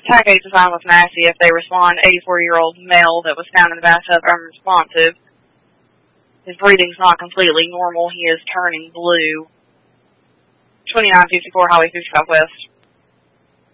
TAC aides assigned with Massey if they respond. 84-year-old male that was found in the bathtub unresponsive. His breathing's not completely normal. He is turning blue. 2954 Highway 55 West.